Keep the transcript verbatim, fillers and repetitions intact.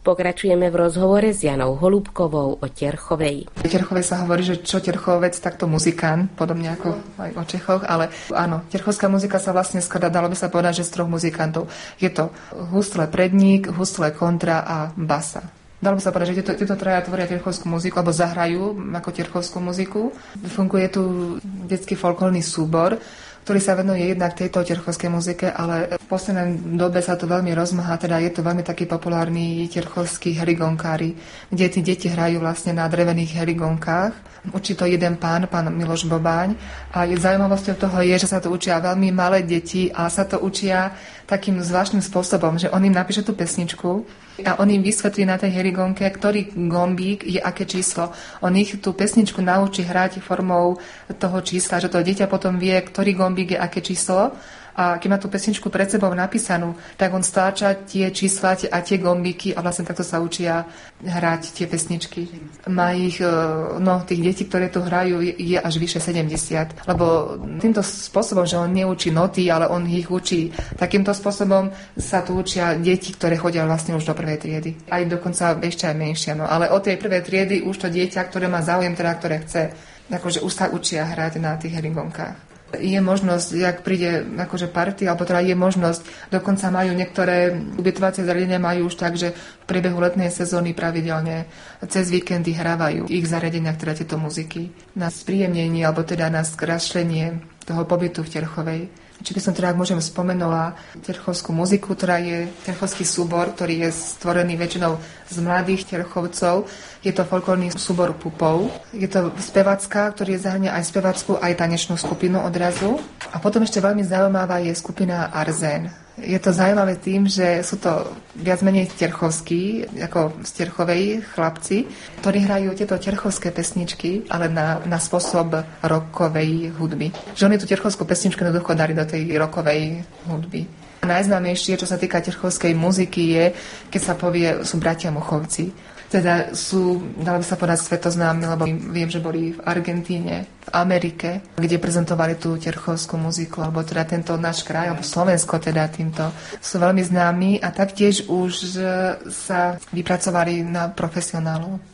Pokračujeme v rozhovore s Janou Holúbkovou o Terchovej. O Terchovej sa hovorí, že čo Terchovec, tak to muzikant, podobne ako aj o Čechoch, ale áno, terchovská muzika sa vlastne skladá, dalo by sa povedať, že z troch muzikantov. Je to husle predník, husle kontra a basa. Dalo by sa povedať, že tieto, tieto traja tvoria terchovskú muziku, alebo zahrajú ako terchovskú muziku. Funguje tu detský folklórny súbor, ktorý sa venuje jednak tejto terchovskej muzike, ale v poslednej dobe sa to veľmi rozmáha, teda je to veľmi taký populárny terchovský herigonkári, kde tí deti hrajú vlastne na drevených herigonkách. Učí to jeden pán, pán Miloš Bobáň, a zaujímavosťou toho je, že sa to učia veľmi malé deti a sa to učia takým zvláštnym spôsobom, že on im napíše tú pesničku a on im vysvetlí na tej herigonke, ktorý gombík je aké číslo. On ich tú pesničku naučí hrať formou toho čísla, že to dieťa potom vie, ktorý gombík je aké číslo. A keď má tú pesničku pred sebou napísanú, tak on stáča tie čísla a tie gombíky a vlastne takto sa učia hrať tie pesničky. Má ich, no tých detí, ktoré tu hrajú, je až vyše sedemdesiat. Lebo týmto spôsobom, že on neučí noty, ale on ich učí. Takýmto spôsobom sa tu učia deti, ktoré chodia vlastne už do prvej triedy. Aj dokonca ešte aj menšia. No ale od tej prvej triedy už to dieťa, ktoré má záujem, teda ktoré chce, akože už sa učia hrať na tých herigonkách. Je možnosť, ak príde akože party, alebo teda je možnosť, dokonca majú niektoré ubytovacie zariadenia majú už tak, že v priebehu letnej sezóny pravidelne cez víkendy hrávajú ich zariadenia, ktoré tieto muziky na spríjemnenie, alebo teda na skrašlenie toho pobytu v Terchovej. Či by som teda, ak môžem, spomenula terchovskú muziku, ktorá je terchovský súbor, ktorý je stvorený väčšinou z mladých terchovcov. Je to folklórny súbor Pupov. Je to spevacká, ktorý je zahrňa aj spevackú, aj tanečnú skupinu odrazu. A potom ešte veľmi zaujímavá je skupina Arzen. Je to zaujímavé tým, že sú to viac menej terchovskí, ako z Terchovej chlapci, ktorí hrajú tieto terchovské pesničky, ale na, na spôsob rockovej hudby. Že oni tú terchovskú pesničku jednoducho dali do tej rockovej hudby. Najznámejšie, čo sa týka terchovskej muziky, je, keď sa povie, sú bratia Muchovci. Teda sú, dalo by sa povedať, svetoznámi, lebo viem, že boli v Argentíne, v Amerike, kde prezentovali tú terchovskú muziku, alebo teda tento náš kraj, alebo Slovensko teda týmto, sú veľmi známi a taktiež už sa vypracovali na profesionálov.